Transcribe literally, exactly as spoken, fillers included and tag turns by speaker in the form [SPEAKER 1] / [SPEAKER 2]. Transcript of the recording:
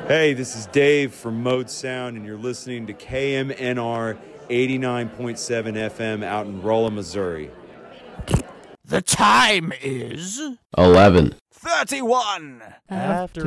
[SPEAKER 1] Hey, this is Dave from Mode Sound, and you're listening to K M N R eighty-nine point seven F M out in Rolla, Missouri.
[SPEAKER 2] The time is
[SPEAKER 3] eleven
[SPEAKER 2] thirty-one
[SPEAKER 4] After